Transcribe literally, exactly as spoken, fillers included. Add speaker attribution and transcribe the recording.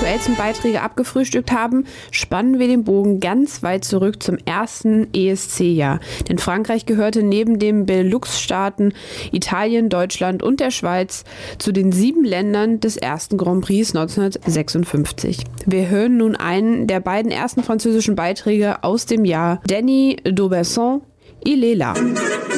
Speaker 1: aktuellsten Beiträge abgefrühstückt haben, spannen wir den Bogen ganz weit zurück zum ersten E S C-Jahr. Denn Frankreich gehörte neben den Benelux-Staaten, Italien, Deutschland und der Schweiz zu den sieben Ländern des ersten Grand Prix neunzehnhundertsechsundfünfzig. Wir hören nun einen der beiden ersten französischen Beiträge aus dem Jahr, Danny d'Aubesson, Il est là.